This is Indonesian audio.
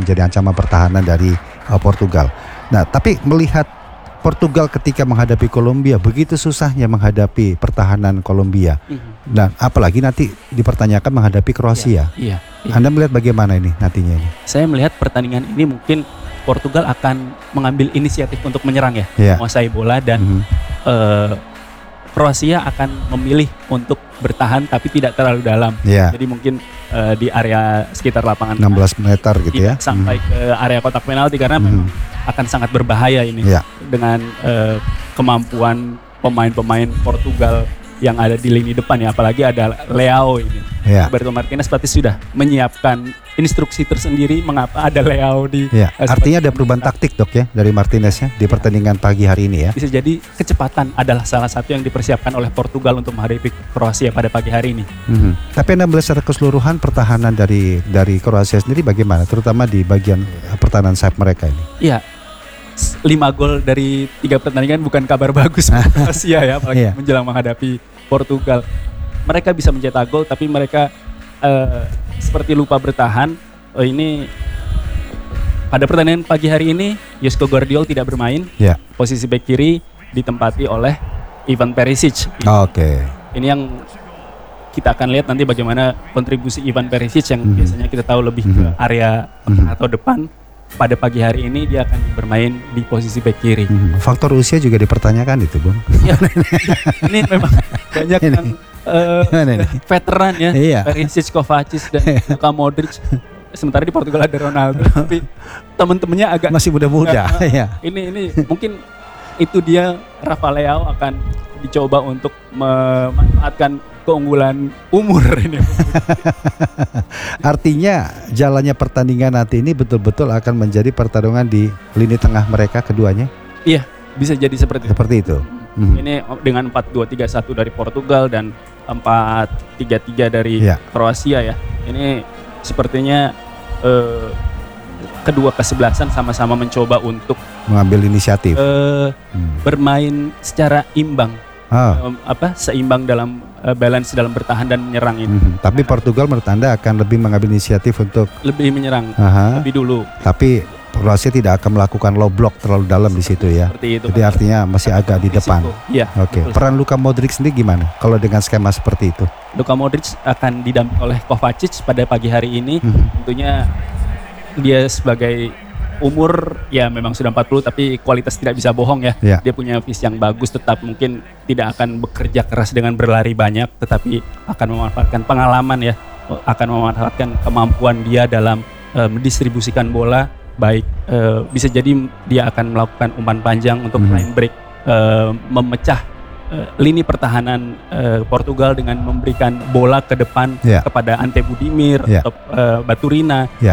menjadi ancaman pertahanan dari Portugal. Nah, tapi melihat Portugal ketika menghadapi Kolombia begitu susahnya menghadapi pertahanan Kolombia. Dan apalagi nanti dipertanyakan menghadapi Kroasia. Iya. Anda melihat bagaimana ini nantinya ini? Saya melihat pertandingan ini mungkin Portugal akan mengambil inisiatif untuk menyerang ya, menguasai bola dan Kroasia akan memilih untuk bertahan tapi tidak terlalu dalam. Jadi mungkin di area sekitar lapangan 16 meter gitu ya. Sampai ke area kotak penalti karena memang akan sangat berbahaya ini dengan kemampuan pemain-pemain Portugal yang ada di lini depan ya, apalagi ada Leao ini. Roberto Martinez berarti sudah menyiapkan instruksi tersendiri mengapa ada Leao di. Artinya ada perubahan taktik dok ya dari Martinez ya di pertandingan pagi hari ini ya. Bisa jadi kecepatan adalah salah satu yang dipersiapkan oleh Portugal untuk menghadapi Kroasia pada pagi hari ini. Tapi Anda melihat secara keseluruhan pertahanan dari Kroasia sendiri bagaimana, terutama di bagian pertahanan sayap mereka ini? Iya. 5 gol dari 3 pertandingan bukan kabar bagus untuk Kroasia ya, apalagi menjelang menghadapi Portugal. Mereka bisa mencetak gol tapi mereka seperti lupa bertahan. Ini pada pertandingan pagi hari ini Joško Gvardiol tidak bermain. Posisi bek kiri ditempati oleh Ivan Perisic. Ini yang kita akan lihat nanti bagaimana kontribusi Ivan Perisic yang biasanya kita tahu lebih ke area tengah atau depan. Pada pagi hari ini dia akan bermain di posisi bek kiri. Faktor usia juga dipertanyakan itu, Bung. Ini memang banyak yang veteran ya, Perisic, Kovacic dan Luka Modric. Sementara di Portugal ada Ronaldo, tapi teman-temannya agak masih muda-muda. Ini mungkin itu dia Rafa Leao akan dicoba untuk memanfaatkan keunggulan umur ini. Artinya jalannya pertandingan nanti ini betul-betul akan menjadi pertarungan di lini tengah mereka keduanya? Iya, bisa jadi seperti itu. Ini dengan 4-2-3-1 dari Portugal dan 4-3-3 dari Kroasia ya. Ini sepertinya kedua kesebelasan sama-sama mencoba untuk mengambil inisiatif, bermain secara imbang. Seimbang dalam balance dalam bertahan dan menyerang ini. Tapi Portugal menurut Anda akan lebih mengambil inisiatif untuk lebih menyerang lebih dulu. Tapi Kroasia tidak akan melakukan low block terlalu dalam di situ ya. Itu, jadi artinya masih agak di depan. Peran Luka Modric sendiri gimana kalau dengan skema seperti itu? Luka Modric akan didampingi oleh Kovacic pada pagi hari ini. Tentunya dia sebagai umur ya memang sudah 40 tapi kualitas tidak bisa bohong ya. Dia punya fisik yang bagus, tetap mungkin tidak akan bekerja keras dengan berlari banyak, tetapi akan memanfaatkan pengalaman ya, akan memanfaatkan kemampuan dia dalam mendistribusikan bola. Baik bisa jadi dia akan melakukan umpan panjang untuk line break, memecah lini pertahanan Portugal dengan memberikan bola ke depan kepada Ante Budimir atau Baturina